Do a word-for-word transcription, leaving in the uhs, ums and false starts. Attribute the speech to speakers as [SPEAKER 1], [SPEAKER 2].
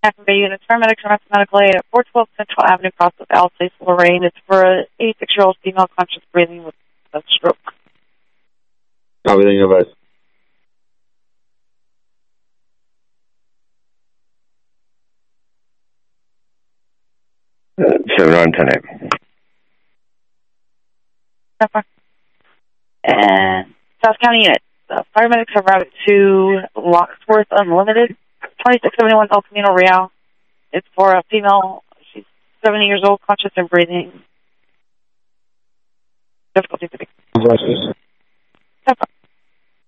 [SPEAKER 1] Active Bay units, paramedics are medical aid at four twelve Central Avenue, across with Alsace, Lorraine. It's for an eighty-six-year-old female conscious breathing with a stroke.
[SPEAKER 2] Everything advice. seven on ten eight.
[SPEAKER 1] And South County unit. The paramedics have routed to Locksworth Unlimited, twenty-six seventy-one El Camino Real. It's for a female. She's seventy years old, conscious and breathing. Difficulty breathing.